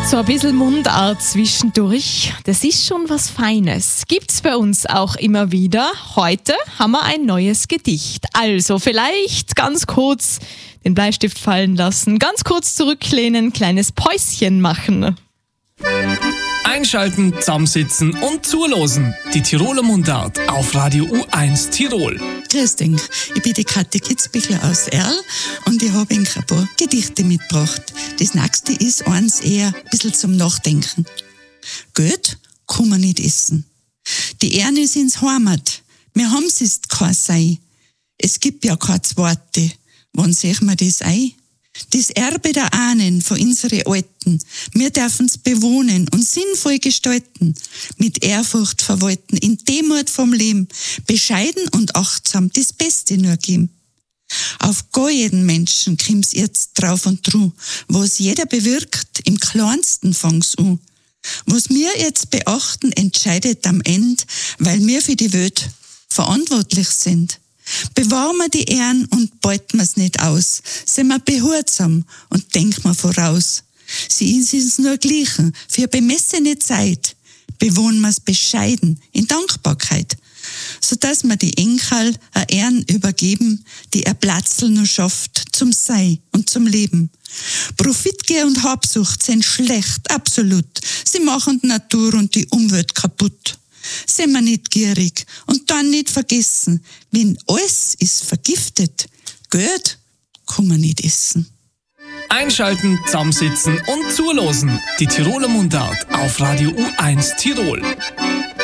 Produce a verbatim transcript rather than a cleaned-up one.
So ein bisschen Mundart zwischendurch, das ist schon was Feines. Gibt's bei uns auch immer wieder. Heute haben wir ein neues Gedicht. Also vielleicht ganz kurz den Bleistift fallen lassen, ganz kurz zurücklehnen, kleines Päuschen machen. Einschalten, zusammensitzen und zulosen. Die Tiroler Mundart auf Radio U eins Tirol. Grüß dich, ich bin die Kathi Kitzbichler aus Erl und ich habe ein paar Gedichte mitgebracht. Das nächste ist eins eher ein bisschen zum Nachdenken. Geld kann man nicht essen. Die Ehren ist ins Heimat. Wir haben's ist kein Sei. Es gibt ja keine Zweite. Wann sehen wir das ein? Das Erbe der Ahnen von unseren Alten, wir dürfen's bewohnen und sinnvoll gestalten, mit Ehrfurcht verwalten, in Demut vom Leben, bescheiden und achtsam das Beste nur geben. Auf gar jeden Menschen kommt's jetzt drauf und dru, was jeder bewirkt, im kleinsten fang's an. Was wir jetzt beachten, entscheidet am Ende, weil wir für die Welt verantwortlich sind. Bewahren wir die Ehren und beuten wir's nicht aus. Sind wir behutsam und denken wir voraus. Sie ist uns nur gleichen, für bemessene Zeit. Bewohnen wir's bescheiden, in Dankbarkeit. Sodass wir die Enkel a Ehren übergeben, die er Platzl nur schafft, zum Sei und zum Leben. Profitgier und Habsucht sind schlecht, absolut. Sie machen die Natur und die Umwelt kaputt. Sind wir nicht gierig und dann nicht vergessen, wenn alles ist vergiftet, Geld kann man nicht essen. Einschalten, zusammensitzen und zulosen. Die Tiroler Mundart auf Radio U eins Tirol.